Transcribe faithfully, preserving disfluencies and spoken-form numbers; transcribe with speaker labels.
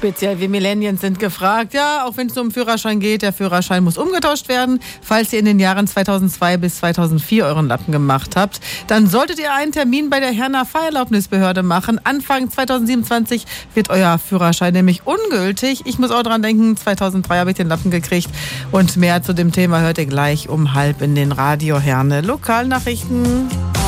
Speaker 1: Speziell wir Millennials sind gefragt. Ja, auch wenn es um Führerschein geht, der Führerschein muss umgetauscht werden. Falls ihr in den Jahren zweitausendzwei bis zweitausendvier euren Lappen gemacht habt, dann solltet ihr einen Termin bei der Herner Fahrerlaubnisbehörde machen. Anfang zweitausendsiebenundzwanzig wird euer Führerschein nämlich ungültig. Ich muss auch dran denken, zweitausenddrei habe ich den Lappen gekriegt. Und mehr zu dem Thema hört ihr gleich um halb in den Radio Herne Lokalnachrichten.